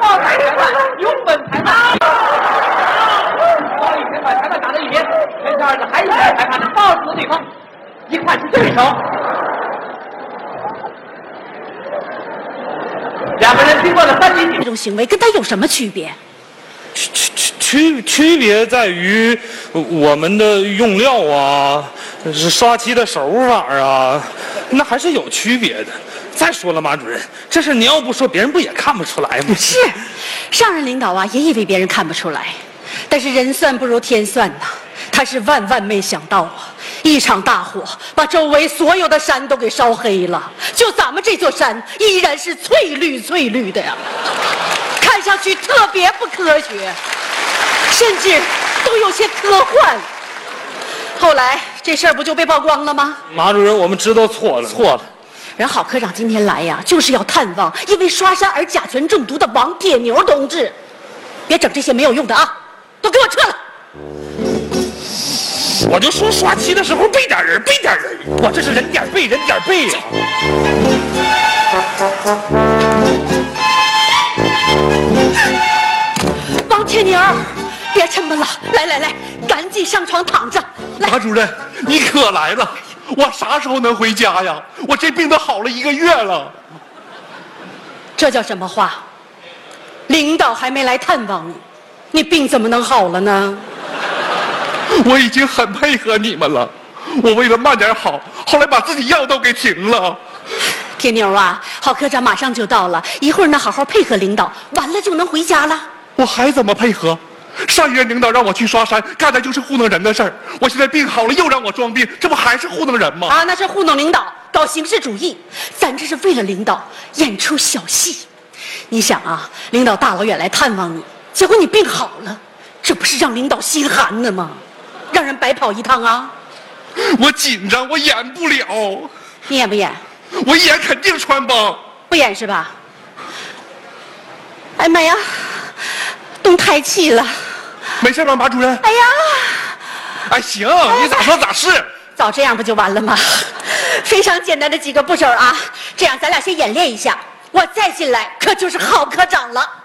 报在前面，有本裁判。报一拳把裁判打在一边，全下二子还是裁判的报纸的对方，一看是对手。两个人经过了3级这种行为跟他有什么区别？ 区别在于我们的用料啊，刷漆的手法啊，那还是有区别的。再说了，马主任，这事你要不说，别人不也看不出来吗？ 是，上任领导啊，也以为别人看不出来，但是人算不如天算呐。他是万万没想到啊，一场大火把周围所有的山都给烧黑了，就咱们这座山依然是翠绿的呀，看上去特别不科学，甚至都有些科幻。后来这事儿不就被曝光了吗？ 马主任，我们知道错了。 人郝科长今天来呀，就是要探望因为刷山而甲醛中毒的王铁牛同志。别整这些没有用的啊，都给我撤了！ 我就说刷漆的时候备点人，我这是人点备呀。 王铁牛，别沉闷了，来，赶紧上床躺着。来， 马主任，你可来了！我啥时候能回家呀？我这病都好了1个月了。 这叫什么话？领导还没来探望你，你病怎么能好了呢？ 我已经很配合你们了，我为了慢点好，后来把自己药都给停了。 铁牛啊，郝科长马上就到了，一会儿呢好好配合领导，完了就能回家了。 我还怎么配合？上一任领导让我去刷山，干的就是糊弄人的事儿。我现在病好了，又让我装病，这不还是糊弄人吗？ 啊，那是糊弄领导，搞形式主义。咱这是为了领导演出小戏。你想啊，领导大老远来探望你，结果你病好了，这不是让领导心寒呢吗？让人白跑一趟啊！ 我紧张，我演不了。 你演不演？ 我一演肯定穿帮。 不演是吧？哎妈呀，动胎气了！ 没事吧，马主任？ 哎呀， 哎，行，你咋说咋是。 早这样不就完了吗？非常简单的几个步骤啊，这样咱俩先演练一下，我再进来可就是郝科长了。